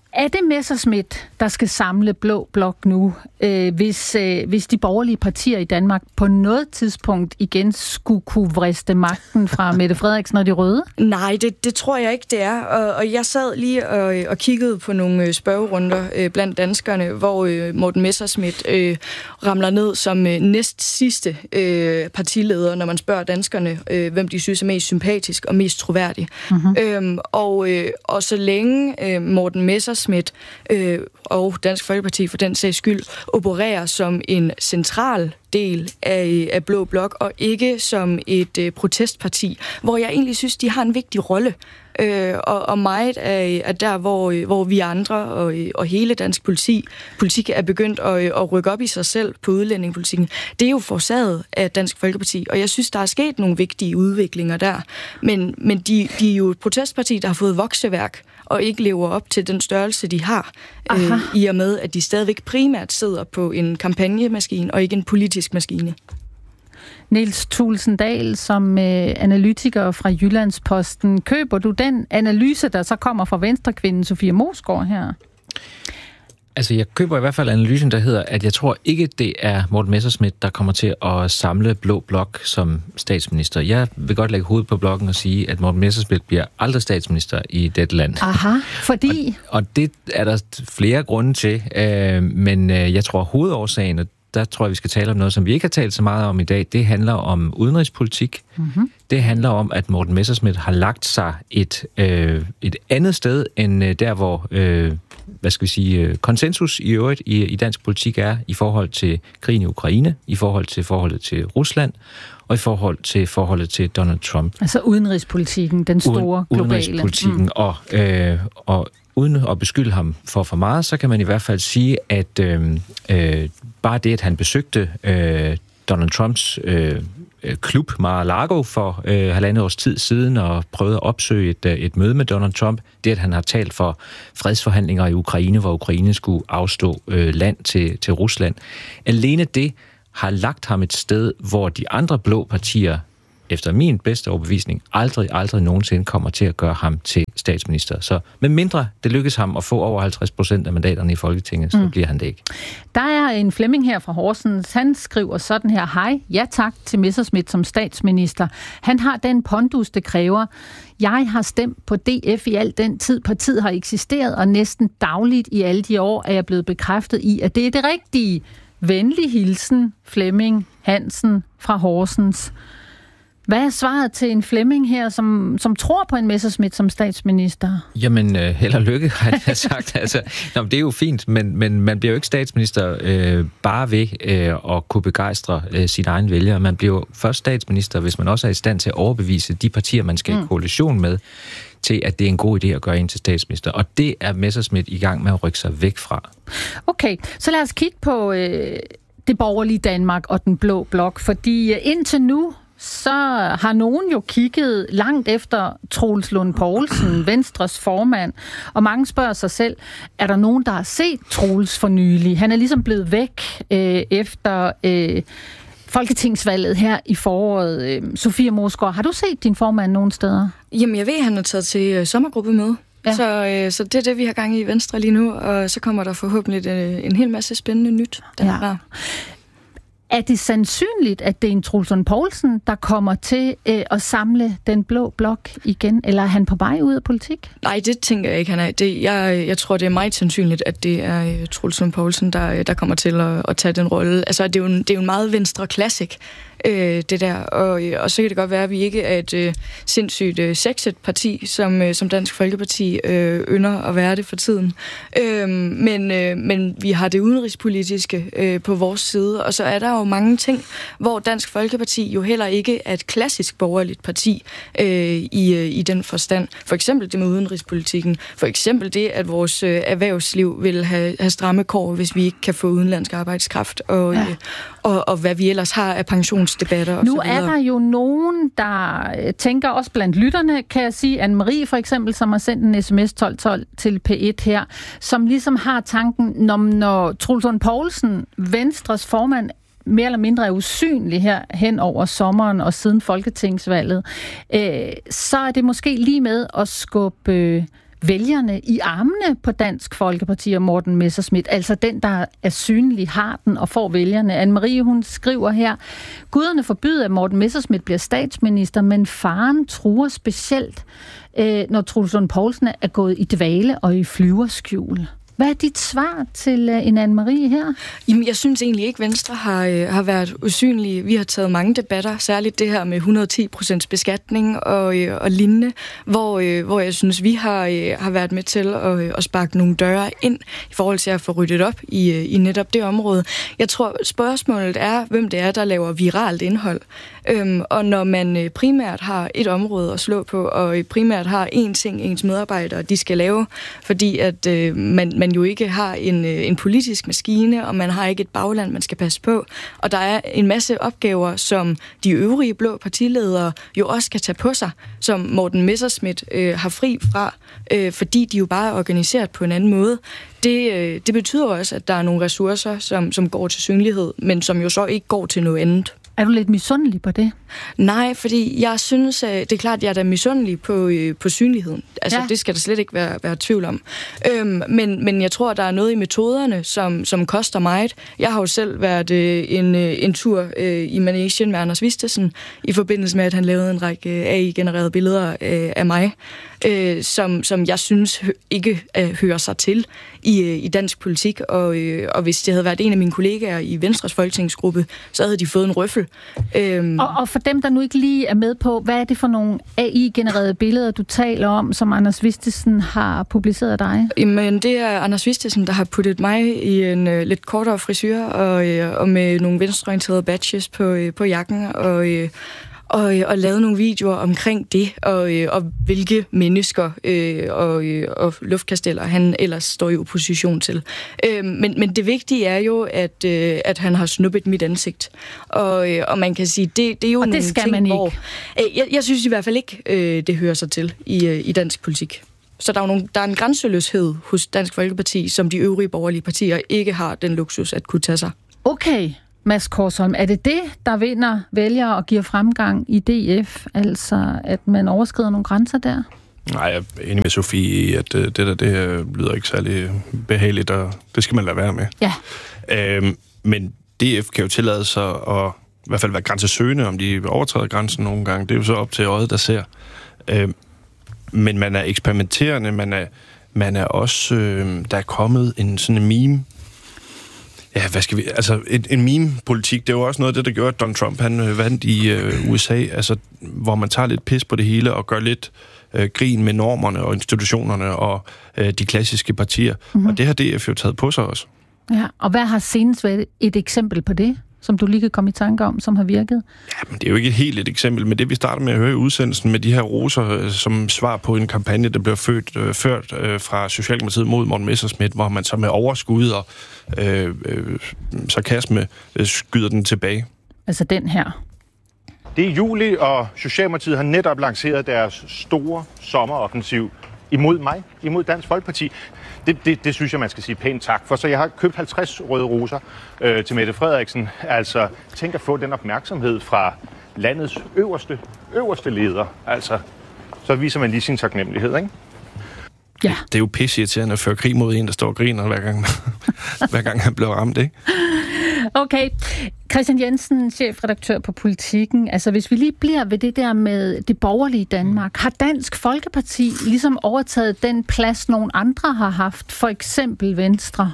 A: Er det Messerschmidt, der skal samle blå blok nu, øh, hvis, øh, hvis de borgerlige partier i Danmark på noget tidspunkt igen skulle kunne vriste magten fra Mette Frederiksen og de røde?
G: Nej, det, det tror jeg ikke, det er. Og, og jeg sad lige og, og kiggede på nogle spørgerunder øh, blandt danskerne, hvor øh, Morten Messerschmidt øh, ramler ned som øh, næst sidste øh, partileder, når man spørger danskerne, øh, hvem de synes er mest sympatisk og mest troværdig. Mm-hmm. Øhm, og, øh, og så længe øh, Morten Messerschmidt Messerschmidt øh, og Dansk Folkeparti for den sags skyld opererer som en central del af, af Blå Blok, og ikke som et øh, protestparti, hvor jeg egentlig synes, de har en vigtig rolle. Øh, og, og meget af, af der, hvor, hvor vi andre og, og hele dansk politi, politik er begyndt at, at rykke op i sig selv på udlændingepolitikken, det er jo forsaget af Dansk Folkeparti, og jeg synes, der er sket nogle vigtige udviklinger der. Men, men de, de er jo et protestparti, der har fået vokseværk, og ikke lever op til den størrelse, de har, øh, i og med, at de stadigvæk primært sidder på en kampagnemaskine, og ikke en politisk maskine.
A: Niels Thulesen Dahl, som øh, analytiker fra Jyllandsposten, køber du den analyse, der så kommer fra venstrekvinden Sofie Moesgaard her?
D: Altså, jeg køber i hvert fald analysen, der hedder, at jeg tror ikke, det er Morten Messerschmidt, der kommer til at samle Blå Blok som statsminister. Jeg vil godt lægge hovedet på blokken og sige, at Morten Messerschmidt bliver aldrig statsminister i dette land.
A: Aha, fordi?
D: Og, og det er der flere grunde til, øh, men øh, jeg tror, hovedårsagen, og der tror jeg, vi skal tale om noget, som vi ikke har talt så meget om i dag, det handler om udenrigspolitik. Mm-hmm. Det handler om, at Morten Messerschmidt har lagt sig et, øh, et andet sted, end øh, der, hvor øh, hvad skal vi sige, konsensus i øvrigt i, i dansk politik er i forhold til krigen i Ukraine, i forhold til forholdet til Rusland, og i forhold til forholdet til Donald Trump.
A: Altså udenrigspolitikken, den store
D: Uden,
A: globale.
D: Udenrigspolitikken, mm. og, øh, og uden at beskylde ham for for meget, så kan man i hvert fald sige, at øh, øh, bare det, at han besøgte øh, Donald Trumps øh, klub Mar-a-Lago for øh, halvandet års tid siden og prøvede at opsøge et, et møde med Donald Trump, det, at han har talt for fredsforhandlinger i Ukraine, hvor Ukraine skulle afstå øh, land til, til Rusland. Alene det har lagt ham et sted, hvor de andre blå partier, efter min bedste overbevisning, aldrig, aldrig nogensinde kommer til at gøre ham til statsminister. Så med mindre det lykkes ham at få over halvtreds procent af mandaterne i Folketinget, så mm. bliver han det ikke.
A: Der er en Flemming her fra Horsens. Han skriver sådan her: hej, ja tak til Messerschmidt som statsminister. Han har den pondus, det kræver. Jeg har stemt på D F i al den tid, partiet har eksisteret, og næsten dagligt i alle de år er jeg blevet bekræftet i, at det er det rigtige. Venlig hilsen, Flemming Hansen fra Horsens. Hvad er svaret til en Flemming her, som, som tror på en Messerschmidt som statsminister?
D: Jamen, øh, held og lykke, har jeg sagt. Altså, nå, det er jo fint, men, men man bliver jo ikke statsminister øh, bare ved øh, at kunne begejstre øh, sine egne vælgere. Man bliver jo først statsminister, hvis man også er i stand til at overbevise de partier, man skal mm. i koalition med, til at det er en god idé at gøre en til statsminister. Og det er Messerschmidt i gang med at rykke sig væk fra. Okay,
A: så lad os kigge på øh, det borgerlige Danmark og den blå blok, fordi øh, indtil nu, så har nogen jo kigget langt efter Troels Lund Poulsen, Venstres formand, og mange spørger sig selv, er der nogen, der har set Troels for nylig? Han er ligesom blevet væk øh, efter øh, folketingsvalget her i foråret. Øh, Sofie Moesgaard, har du set din formand nogen steder?
G: Jamen, jeg ved, at han er taget til øh, sommergruppemøde. Ja. Så, øh, så det er det, vi har gang i Venstre lige nu, og så kommer der forhåbentlig øh, en hel masse spændende nyt.
A: Ja. Er det sandsynligt, at det er en Troels Lund Poulsen, der kommer til øh, at samle den blå blok igen, eller er han på vej ud af politik?
G: Nej, det tænker jeg ikke, han er. Det, jeg, jeg tror, det er meget sandsynligt, at det er uh, Troels Lund Poulsen, der, der kommer til at, at tage den rolle. Altså, det er jo en, det er jo en meget venstre classic, øh, det der. Og, og så kan det godt være, at vi ikke er et øh, sindssygt øh, sexet parti, som, øh, som Dansk Folkeparti øh, ynder at være det for tiden. Øh, men, øh, men vi har det udenrigspolitiske øh, på vores side, og så er der jo mange ting, hvor Dansk Folkeparti jo heller ikke er et klassisk borgerligt parti øh, i, øh, i den forstand. For eksempel det med udenrigspolitikken. For eksempel det, at vores øh, erhvervsliv vil have, have stramme kår, hvis vi ikke kan få udenlandsk arbejdskraft, og, ja. øh, og, og hvad vi ellers har af pensionsdebatter og
A: nu
G: så videre.
A: Er der jo nogen, der tænker også blandt lytterne, kan jeg sige, Anne-Marie for eksempel, som har sendt en sms tolv tolv til P et her, som ligesom har tanken, når, når Troels Lund Poulsen, Venstres formand, mere eller mindre er usynlig her hen over sommeren og siden folketingsvalget, øh, så er det måske lige med at skubbe øh, vælgerne i armene på Dansk Folkeparti og Morten Messerschmidt, altså den, der er synlig, har den og får vælgerne. Anne-Marie, hun skriver her, guderne forbyder, at Morten Messerschmidt bliver statsminister, men faren truer specielt, øh, når Troels Lund Poulsen er gået i dvale og i flyverskjul. Hvad er dit svar til uh, en Anne-Marie her?
G: Jamen, jeg synes egentlig ikke, Venstre har, øh, har været usynlige. Vi har taget mange debatter, særligt det her med et hundrede og ti procent beskatning og, øh, og lignende, hvor, øh, hvor jeg synes, vi har, øh, har været med til at, øh, at sparke nogle døre ind i forhold til at få ryddet op i, øh, i netop det område. Jeg tror, spørgsmålet er, hvem det er, der laver viralt indhold. Øhm, og når man øh, primært har et område at slå på, og øh, primært har én ting, ens medarbejdere, de skal lave, fordi at øh, man, man jo ikke har en, øh, en politisk maskine, og man har ikke et bagland, man skal passe på. Og der er en masse opgaver, som de øvrige blå partiledere jo også skal tage på sig, som Morten Messerschmidt øh, har fri fra, øh, fordi de jo bare er organiseret på en anden måde. Det, øh, det betyder også, at der er nogle ressourcer, som, som går til synlighed, men som jo så ikke går til noget andet.
A: Er du lidt misundelig på det?
G: Nej, fordi jeg synes, det er klart, at jeg er da misundelig på, øh, på synligheden. Altså, ja. Det skal der slet ikke være, være tvivl om. Øhm, men, men jeg tror, der er noget i metoderne, som, som koster meget. Jeg har jo selv været øh, en, øh, en tur øh, i Manesien med Anders Vistesen, i forbindelse med, at han lavede en række A I-genererede billeder øh, af mig, øh, som, som jeg synes ikke øh, hører sig til i, øh, i dansk politik. Og, øh, og hvis det havde været en af mine kollegaer i Venstres folketingsgruppe, så havde de fået en røffel. Øhm.
A: Og, og for dem, der nu ikke lige er med på, hvad er det for nogle A I-genererede billeder, du taler om, som Anders Vistesen har publiceret af dig?
G: Jamen, det er Anders Vistesen, der har puttet mig i en uh, lidt kortere frisyr, og, uh, og med nogle venstreorienterede badges på, uh, på jakken, og... Uh, Og, og lavet nogle videoer omkring det, og, og hvilke mennesker øh, og, og luftkasteller han ellers står i opposition til. Øh, men, men det vigtige er jo, at, øh, at han har snuppet mit ansigt. Og, og man kan sige, det, det er jo
A: og
G: nogle
A: det skal
G: ting,
A: man ikke.
G: hvor... Øh, jeg, jeg synes i hvert fald ikke, øh, det hører sig til i, i dansk politik. Så der er, nogle, der er en grænseløshed hos Dansk Folkeparti, som de øvrige borgerlige partier ikke har den luksus at kunne tage sig.
A: Okay. Mads Korsholm, er det det, der vinder vælgere og giver fremgang i D F? Altså, at man overskrider nogle grænser der?
B: Nej, jeg er enig med Sofie i, at det der, det lyder ikke særlig behageligt, og det skal man lade være med.
A: Ja.
B: Øhm, men D F kan jo tillade sig at i hvert fald være grænsesøgende, om de overtræder grænsen nogle gange. Det er jo så op til øjet, der ser. Øhm, men man er eksperimenterende, man er, man er også... Øh, der er kommet en sådan en meme. Ja, hvad skal vi... Altså, en, en meme-politik, det er jo også noget af det, der gjorde, at Donald Trump, han øh, vandt i øh, U S A, altså, hvor man tager lidt pis på det hele og gør lidt øh, grin med normerne og institutionerne og øh, de klassiske partier. Mm-hmm. Og det har D F jo taget på sig også.
A: Ja, og hvad har senest været et eksempel på det, som du lige kan komme i tanke om, som har virket?
B: Ja, men det er jo ikke et helt et eksempel, men det vi starter med at høre i udsendelsen med de her roser, øh, som svar på en kampagne, der blev ført, øh, ført øh, fra Socialdemokratiet mod Morten Messerschmidt, hvor man så med overskud og øh, øh, sarkasme øh, skyder den tilbage.
A: Altså den her.
H: Det er juli, og Socialdemokratiet har netop lanceret deres store sommeroffensiv imod mig, imod Dansk Folkeparti. Det, det, det synes jeg, man skal sige pænt tak for. Så jeg har købt halvtreds røde roser øh, til Mette Frederiksen. Altså, tænk at få den opmærksomhed fra landets øverste, øverste leder. Altså, så viser man lige sin taknemmelighed, ikke?
A: Ja.
B: Det er jo pisseirriterende at føre krig mod en, der står og griner, hver gang, hver gang han bliver ramt, ikke?
A: Okay. Christian Jensen, chefredaktør på Politikken. Altså, hvis vi lige bliver ved det der med det borgerlige Danmark, har Dansk Folkeparti ligesom overtaget den plads, nogle andre har haft, for eksempel Venstre?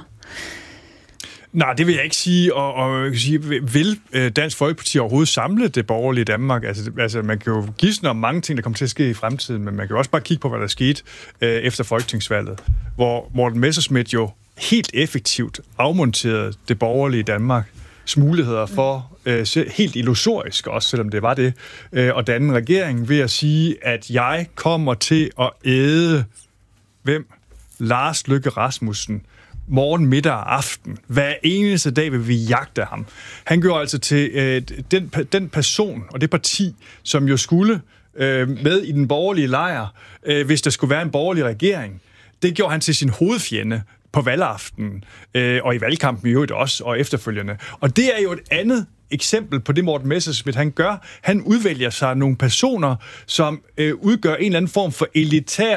F: Nej, det vil jeg ikke sige, og, og sige, vil Dansk Folkeparti overhovedet samle det borgerlige Danmark? Altså, altså, man kan jo gisne om mange ting, der kommer til at ske i fremtiden, men man kan jo også bare kigge på, hvad der skete øh, efter folketingsvalget, hvor Morten Messerschmidt jo helt effektivt afmonterede det borgerlige Danmarks muligheder for, øh, helt illusorisk også, selvom det var det, øh, at danne regering ved at sige, at jeg kommer til at æde hvem? Lars Løkke Rasmussen. Morgen, middag og aften. Hver eneste dag vil vi jagte ham. Han gjorde altså til øh, den, den person og det parti, som jo skulle øh, med i den borgerlige lejr, øh, hvis der skulle være en borgerlig regering. Det gjorde han til sin hovedfjende på valgaftenen, øh, og i valgkampen i øvrigt også, og efterfølgende. Og det er jo et andet eksempel på det, Morten Messerschmidt han gør. Han udvælger sig nogle personer, som øh, udgør en eller anden form for elitær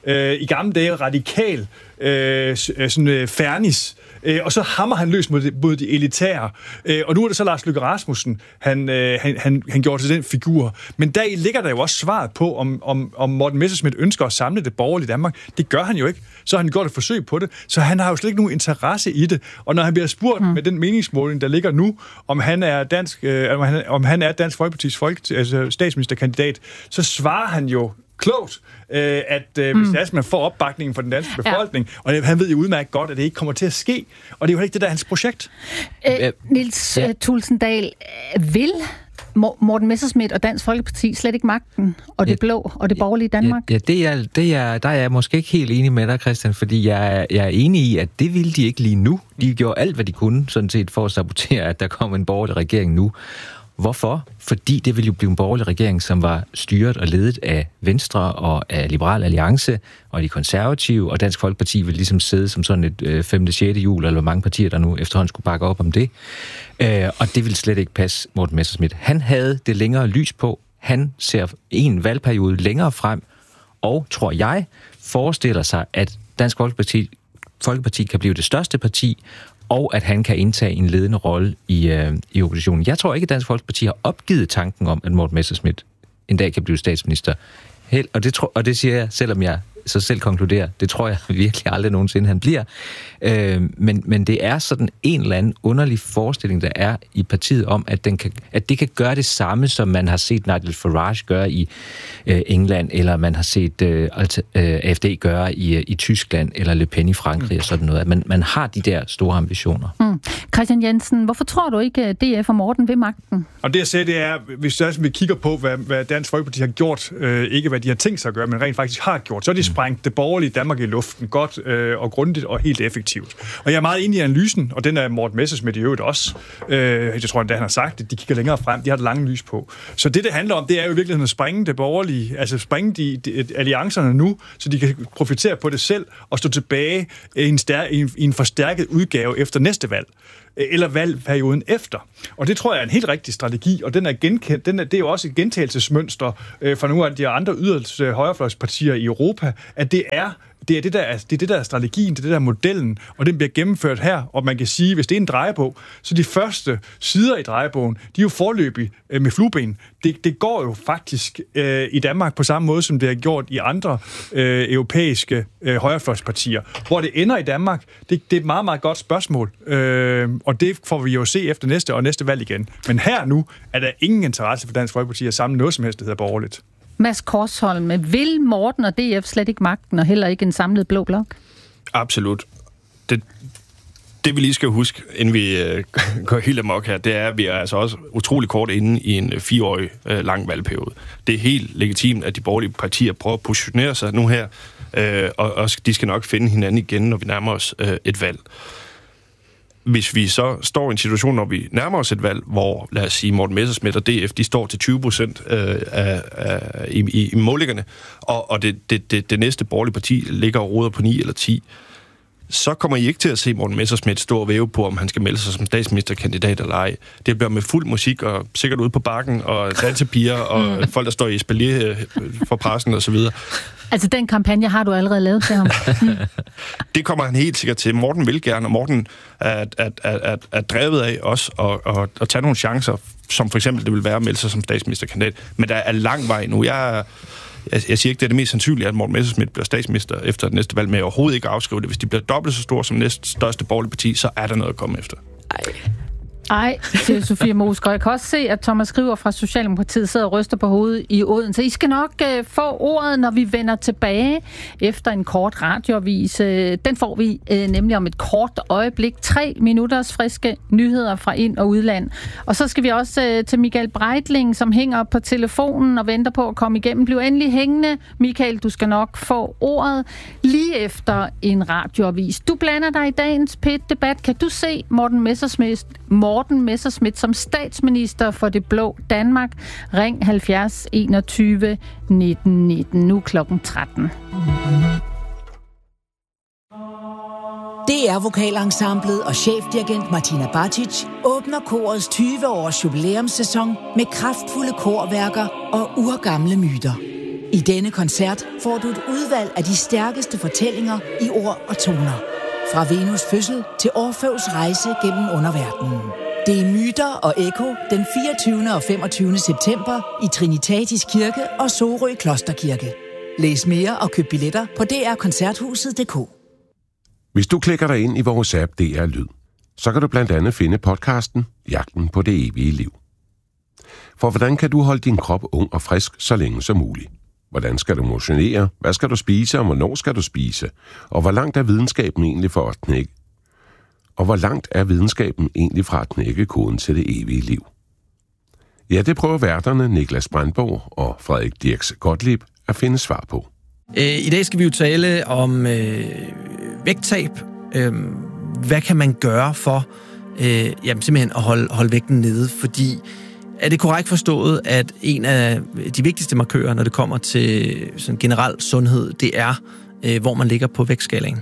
F: øh, i gamle dage radikal øh, sådan, øh, fernis, øh, og så hammer han løs mod de, mod de elitære. Øh, og nu er det så Lars Løkke Rasmussen, han, øh, han, han, han gjorde til den figur. Men deri ligger der jo også svaret på, om, om, om Morten Messerschmidt ønsker at samle det borgerlige Danmark. Det gør han jo ikke. Så har han gjort et forsøg på det, så han har jo slet ikke nogen interesse i det. Og når han bliver spurgt mm. med den meningsmåling, der ligger nu, om han er dansk, øh, om, han, om han er Dansk Folkepartis folket, altså statsministerkandidat, så svarer han jo klogt, øh, at øh, mm. hvis det er, man får opbakningen fra den danske befolkning, ja. Og han ved jo udmærket godt, at det ikke kommer til at ske, og det er jo ikke det, der er hans projekt.
A: Øh, Niels ja. Tulsendal, vil Morten Messerschmidt og Dansk Folkeparti slet ikke magten, og det ja, blå, og det borgerlige Danmark?
D: Ja, ja det er, det er, der er jeg måske ikke helt enig med dig, Christian, fordi jeg, jeg er enig i, at det ville de ikke lige nu. De gjorde alt, hvad de kunne, sådan set, for at sabotere, at der kom en borgerlig regering nu. Hvorfor? Fordi det ville jo blive en borgerlig regering, som var styret og ledet af Venstre og af Liberal Alliance og de konservative, og Dansk Folkeparti ville ligesom sidde som sådan et øh, femte, sjette hjul, eller hvor mange partier, der nu efterhånden skulle bakke op om det. Øh, og det ville slet ikke passe Morten Messerschmidt. Han havde det længere lys på. Han ser en valgperiode længere frem, og, tror jeg, forestiller sig, at Dansk Folkeparti, Folkeparti kan blive det største parti, og at han kan indtage en ledende rolle i, øh, i oppositionen. Jeg tror ikke, at Dansk Folkeparti har opgivet tanken om, at Morten Messerschmidt en dag kan blive statsminister. Helt, og, det tro, og det siger jeg, selvom jeg så selv konkluderer, det tror jeg virkelig aldrig nogensinde, han bliver. Øh, men, men det er sådan en eller anden underlig forestilling, der er i partiet om, at, den kan, at det kan gøre det samme, som man har set Nigel Farage gøre i øh, England, eller man har set øh, A F D gøre i, i Tyskland, eller Le Pen i Frankrig, mm. og sådan noget. At man, man har de der store ambitioner.
A: Mm. Christian Jensen, hvorfor tror du ikke, at D F og Morten ved magten?
F: Og det jeg siger, det er, hvis vi kigger på, hvad, hvad Dansk Folkeparti har gjort, øh, ikke hvad de har tænkt sig at gøre, men rent faktisk har gjort, så er de sprængt det borgerlige Danmark i luften godt øh, og grundigt og helt effektivt. Og jeg er meget enig i analysen, og den er Morten Messerschmidt i øvrigt også. Øh, jeg tror, at han har sagt, at de kigger længere frem, de har et langt lys på. Så det, det handler om, det er jo i virkeligheden at sprænge det borgerlige, altså sprænge de, de alliancerne nu, så de kan profitere på det selv og stå tilbage i en, stær- i en, i en forstærket udgave efter næste valg, eller valgperioden efter. Og det tror jeg er en helt rigtig strategi, og den er genkendt, den er, det er jo også et gentagelsesmønster øh, for nogle af de andre yderste højrefløjspartier i Europa, at det er Det er det, der er, det er det, der er strategien, det er det, der er modellen, og den bliver gennemført her, og man kan sige, hvis det er en drejebog, så de første sider i drejebogen, de er jo forløbig øh, med flueben. Det, det går jo faktisk øh, i Danmark på samme måde, som det har gjort i andre øh, europæiske øh, højrefløjspartier. Hvor det ender i Danmark, det, det er et meget, meget godt spørgsmål, øh, og det får vi jo se efter næste og næste valg igen. Men her nu er der ingen interesse for Dansk Folkeparti at samle noget som helst, der hedder borgerligt.
A: Mads Korsholm, vil Morten og D F slet ikke magten, og heller ikke en samlet blå blok?
B: Absolut. Det, det vi lige skal huske, inden vi øh, går helt amok her, det er, at vi er altså også utrolig kort inde i en fireårig øh, lang valgperiode. Det er helt legitimt, at de borgerlige partier prøver at positionere sig nu her, øh, og, og de skal nok finde hinanden igen, når vi nærmer os øh, et valg. Hvis vi så står i en situation, når vi nærmer os et valg, hvor, lad os sige, Morten Messerschmidt og D F, de står til tyve procent øh, af, af, i, i, i målingerne, og, og det, det, det, det næste borgerlige parti ligger og roder på ni eller ti, så kommer I ikke til at se Morten Messerschmidt stå og væve på, om han skal melde sig som statsministerkandidat eller ej. Det bliver med fuld musik, og sikkert ude på bakken, og dansepiger, og mm. folk, der står i espalier for pressen og så videre.
A: Altså, den kampagne har du allerede lavet til ham. Mm.
B: Det kommer han helt sikkert til. Morten vil gerne, og Morten er, er, er, er drevet af os at, at, at tage nogle chancer, som for eksempel det vil være at melde sig som statsministerkandidat. Men der er lang vej nu. Jeg, jeg, jeg siger ikke, det er det mest sandsynlige, at Morten Messerschmidt bliver statsminister efter det næste valg, men jeg overhovedet ikke afskrive det. Hvis de bliver dobbelt så store som næst største borgerlige parti, så er der noget at komme efter.
A: Ej. Ej, siger Sofie Moesgaard. Jeg kan også se, at Thomas Skriver fra Socialdemokratiet sidder og ryster på hovedet i Odense. I skal nok uh, få ordet, når vi vender tilbage efter en kort radioavis. Uh, den får vi uh, nemlig om et kort øjeblik. Tre minutters friske nyheder fra ind- og udland. Og så skal vi også uh, til Michael Breitling, som hænger på telefonen og venter på at komme igennem. Bliv endelig hængende. Michael, du skal nok få ordet lige efter en radioavis. Du blander dig i dagens P et-debat. Kan du se Morten Messerschmidt Morten Messerschmidt som statsminister for det blå Danmark? Ring halvfjerds enogtyve nitten nitten. Nu klokken tretten.
I: D R Vokalensemblet og chefdirigent Martina Batic åbner korets tyve års jubilæumssæson med kraftfulde korværker og urgamle myter. I denne koncert får du et udvalg af de stærkeste fortællinger i ord og toner. Fra Venus fødsel til Orfeus rejse gennem underverdenen. Det er Myter og Ekko den fireogtyvende og femogtyvende september i Trinitatis Kirke og Sorø Klosterkirke. Læs mere og køb billetter på d r koncerthuset punktum d k.
J: Hvis du klikker dig ind i vores app D R Lyd, så kan du blandt andet finde podcasten Jagten på det evige liv. For hvordan kan du holde din krop ung og frisk så længe som muligt? Hvordan skal du motionere? Hvad skal du spise, og hvornår skal du spise? Og hvor langt er videnskaben egentlig for at knække? Og hvor langt er videnskaben egentlig fra at knække koden til det evige liv? Ja, det prøver værterne Niklas Brandborg og Frederik Dirks Gottlieb at finde svar på.
K: I dag skal vi jo tale om øh, vægttab. Øh, hvad kan man gøre for øh, jamen, simpelthen at holde, holde vægten nede? Fordi er det korrekt forstået, at en af de vigtigste markører, når det kommer til sådan generel sundhed, det er, øh, hvor man ligger på vægtskalaen?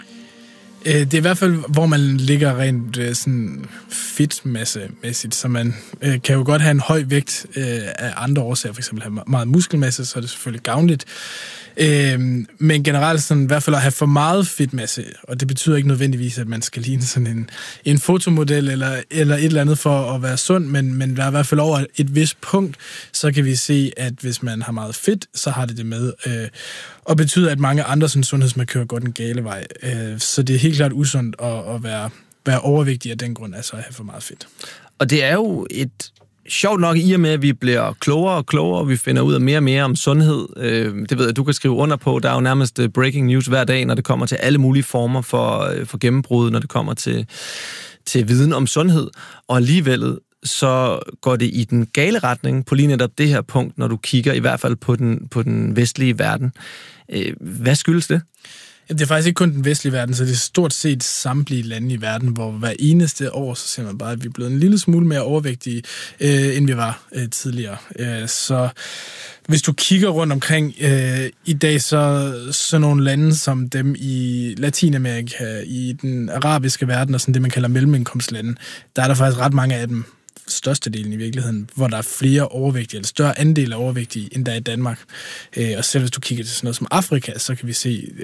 L: Det er i hvert fald, hvor man ligger rent sådan fedtmassemæssigt, så man øh, kan jo godt have en høj vægt øh, af andre årsager, for eksempel have meget muskelmasse, så er det selvfølgelig gavnligt. Øh, men generelt sådan, i hvert fald at have for meget fedtmasse, og det betyder ikke nødvendigvis, at man skal ligne sådan en, en fotomodel eller, eller et eller andet for at være sund, men, men der er i hvert fald over et vist punkt, så kan vi se, at hvis man har meget fedt, så har det det med øh, og betyder, at mange andre sådan, sundhedsmarkører går den gale vej. Øh, så det er helt klart usundt at, at være, være overvægtig af den grund, altså at have for meget fedt.
K: Og det er jo et sjovt nok i og med, at vi bliver klogere og klogere, og vi finder ud af mere og mere om sundhed. Øh, det ved jeg, du kan skrive under på. Der er jo nærmest breaking news hver dag, når det kommer til alle mulige former for, for gennembrud, når det kommer til, til viden om sundhed. Og alligevel så går det i den gale retning på lige netop det her punkt, når du kigger i hvert fald på den, på den vestlige verden. Hvad skyldes det?
L: Det er faktisk ikke kun den vestlige verden, så det er stort set samtlige lande i verden, hvor hver eneste år, så ser man bare, at vi er blevet en lille smule mere overvægtige, øh, end vi var øh, tidligere. Øh, så hvis du kigger rundt omkring øh, i dag, så så nogle lande som dem i Latinamerika, i den arabiske verden og sådan det, man kalder mellemindkomstlande, der er der faktisk ret mange af dem, størstedelen i virkeligheden, hvor der er flere overvægtige, eller større andel af overvægtige, end der er i Danmark. Og selv hvis du kigger til sådan noget som Afrika, så kan vi se